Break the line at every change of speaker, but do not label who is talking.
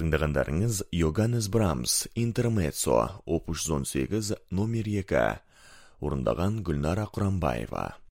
Тыңдағандарыңыз Йоганнес Брамс, Интермеццо, опус 18, номер 2. Орындаған Гүлнара Құранбаева.